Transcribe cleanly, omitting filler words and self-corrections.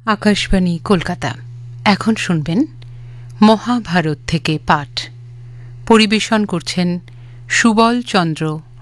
আকাশবাণী কলকাতা। এখন শুনবেন মহাভারত থেকে পাঠ। পরিবেশন করছেন সুবল চন্দ্র